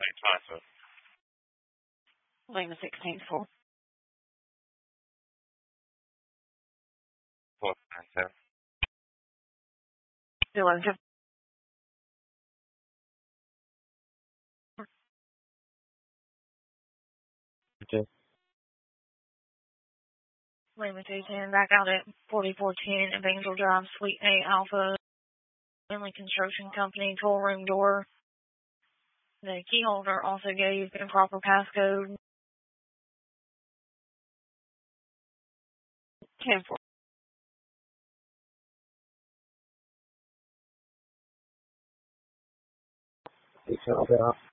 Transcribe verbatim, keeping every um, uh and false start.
expensive. Lima sixteen four. Four nine seven. Zero. Okay. Lima two ten back out at forty-four ten Evangel Drive, Suite A Alpha. Finley Construction Company, tool room door. The key holder also gave improper passcode. ten four. You can open up.